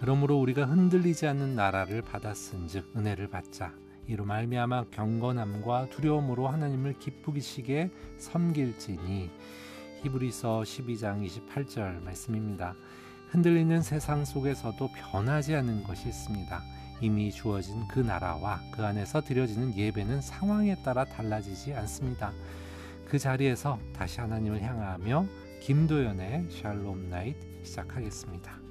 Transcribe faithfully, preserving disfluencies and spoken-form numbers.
그러므로 우리가 흔들리지 않는 나라를 받았은즉 은혜를 받자. 이로 말미암아 경건함과 두려움으로 하나님을 기쁘시게 섬길지니. 히브리서 십이 장 이십팔 절 말씀입니다. 흔들리는 세상 속에서도 변하지 않는 것이 있습니다. 이미 주어진 그 나라와 그 안에서 드려지는 예배는 상황에 따라 달라지지 않습니다. 그 자리에서 다시 하나님을 향하며 김도연의 샬롬 나잇 시작하겠습니다.